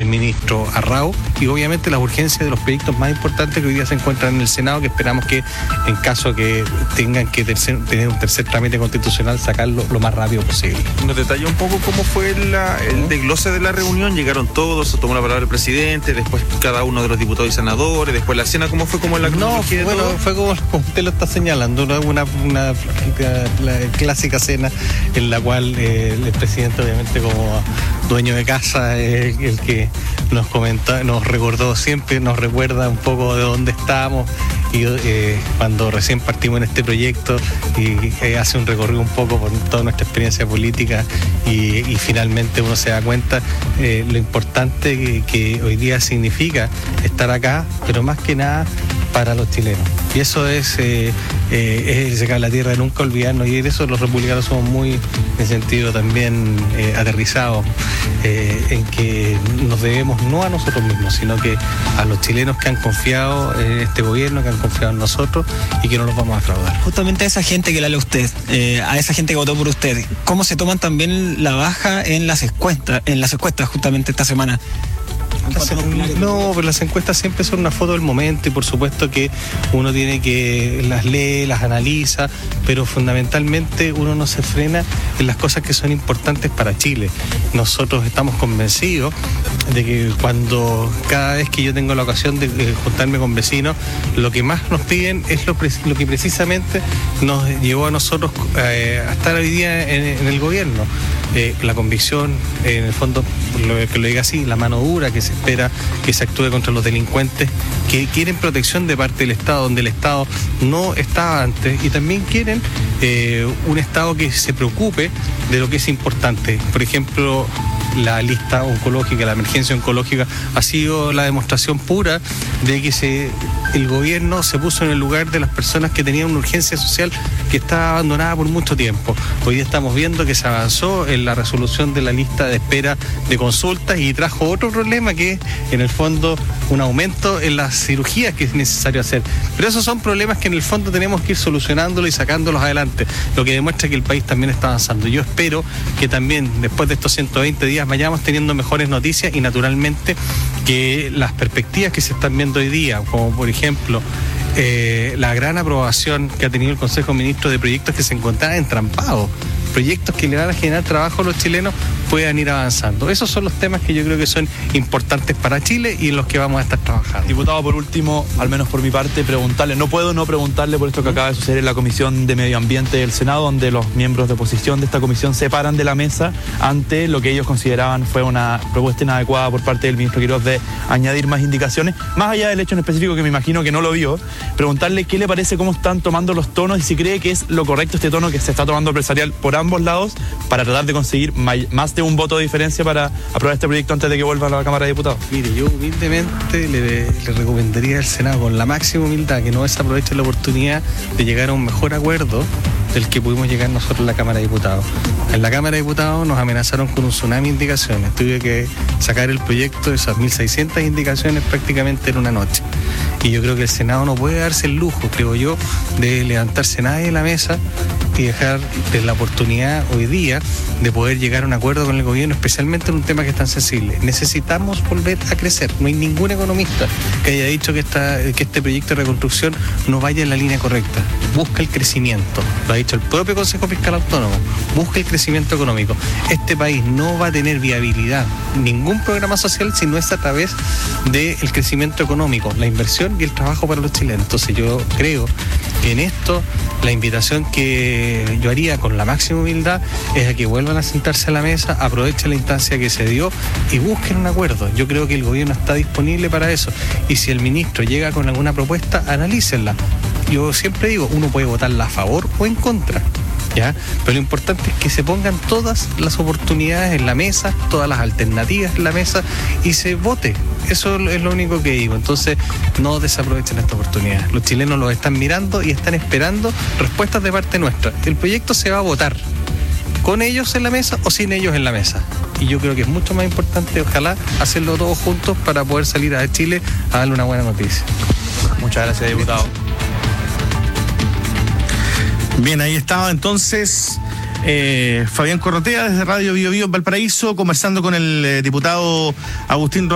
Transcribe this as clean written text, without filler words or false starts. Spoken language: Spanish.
ministro Arrau, y obviamente las urgencias de los proyectos más importantes que hoy día se encuentran en el Senado, que esperamos que en caso que tengan que tener un tercer trámite constitucional, sacarlo lo más rápido posible. ¿Nos detalla un poco cómo fue el desglose de la reunión? Llegaron todos, se tomó la palabra el presidente, después cada uno de los diputados y senadores, después la cena, ¿cómo fue? ¿Cómo la cronología? No, bueno, fue como usted lo está señalando, ¿no? una la clásica cena en la cual el presidente, obviamente como dueño de casa, el que nos comenta, nos recordó siempre, nos recuerda un poco de dónde estábamos y cuando recién partimos en este proyecto, y hace un recorrido un poco por toda nuestra experiencia política y finalmente uno se da cuenta lo importante que hoy día significa estar acá, pero más que nada para los chilenos. Y eso es llegar a la tierra de nunca olvidarnos, y en eso los republicanos somos muy, en ese sentido también, aterrizados en que nos debemos no a nosotros mismos, sino que a los chilenos que han confiado en este gobierno, que han confiado en nosotros y que no los vamos a defraudar. Justamente a esa gente que la lee usted, a esa gente que votó por usted, ¿cómo se toman también la baja en las encuestas justamente esta semana? No, pero las encuestas siempre son una foto del momento, y por supuesto que uno tiene que las lee, las analiza, pero fundamentalmente uno no se frena en las cosas que son importantes para Chile. Nosotros estamos convencidos de que cada vez que yo tengo la ocasión de juntarme con vecinos, lo que más nos piden es lo que precisamente nos llevó a nosotros a estar hoy día en el gobierno. La convicción, en el fondo, que lo diga así, la mano dura que se espera que se actúe contra los delincuentes, que quieren protección de parte del Estado, donde el Estado no estaba antes, y también quieren un Estado que se preocupe de lo que es importante. Por ejemplo, la lista oncológica, la emergencia oncológica, ha sido la demostración pura de que el gobierno se puso en el lugar de las personas que tenían una urgencia social que estaba abandonada por mucho tiempo. Hoy día estamos viendo que se avanzó en la resolución de la lista de espera de consultas, y trajo otro problema, que es en el fondo un aumento en las cirugías que es necesario hacer. Pero esos son problemas que en el fondo tenemos que ir solucionándolos y sacándolos adelante, lo que demuestra que el país también está avanzando. Yo espero que también después de estos 120 días vayamos teniendo mejores noticias, y naturalmente que las perspectivas que se están viendo hoy día, como por ejemplo la gran aprobación que ha tenido el Consejo de Ministros de proyectos que se encontraban entrampados, proyectos que le van a generar trabajo a los chilenos, puedan ir avanzando. Esos son los temas que yo creo que son importantes para Chile y en los que vamos a estar trabajando. Diputado, por último, al menos por mi parte, no puedo no preguntarle por esto que acaba de suceder en la Comisión de Medio Ambiente del Senado, donde los miembros de oposición de esta comisión se paran de la mesa ante lo que ellos consideraban fue una propuesta inadecuada por parte del ministro Quirós de añadir más indicaciones, más allá del hecho en específico que me imagino que no lo vio. Preguntarle qué le parece, cómo están tomando los tonos, y si cree que es lo correcto este tono que se está tomando empresarial por ambos lados para tratar de conseguir más de un voto de diferencia para aprobar este proyecto antes de que vuelva a la Cámara de Diputados. Mire, yo humildemente le recomendaría al Senado, con la máxima humildad, que no desaproveche la oportunidad de llegar a un mejor acuerdo del que pudimos llegar nosotros en la Cámara de Diputados. En la Cámara de Diputados nos amenazaron con un tsunami de indicaciones. Tuve que sacar el proyecto de esas 1.600 indicaciones prácticamente en una noche. Y yo creo que el Senado no puede darse el lujo, creo yo, de levantarse nadie de la mesa y dejar la oportunidad hoy día de poder llegar a un acuerdo con el gobierno, especialmente en un tema que es tan sensible. Necesitamos volver a crecer. No hay ningún economista que haya dicho que este proyecto de reconstrucción no vaya en la línea correcta. Busca el crecimiento. Lo ha dicho el propio Consejo Fiscal Autónomo. Busca el crecimiento económico. Este país no va a tener viabilidad, ningún programa social, si no es a través del crecimiento económico, la inversión y el trabajo para los chilenos. Entonces yo creo que en esto la invitación que yo haría con la máxima humildad es a que vuelvan a sentarse a la mesa, aprovechen la instancia que se dio y busquen un acuerdo. Yo creo que el gobierno está disponible para eso, y si el ministro llega con alguna propuesta, analícenla. Yo siempre digo, uno puede votarla a favor o en contra, ¿ya? Pero lo importante es que se pongan todas las oportunidades en la mesa, todas las alternativas en la mesa, y se vote. Eso es lo único que digo. Entonces, no desaprovechen esta oportunidad. Los chilenos los están mirando y están esperando respuestas de parte nuestra. El proyecto se va a votar con ellos en la mesa o sin ellos en la mesa. Y yo creo que es mucho más importante, ojalá, hacerlo todos juntos para poder salir a Chile a darle una buena noticia. Muchas gracias, diputado. Bien, ahí estaba entonces Fabián Corrotea desde Radio Bio Bio en Valparaíso, conversando con el diputado Agustín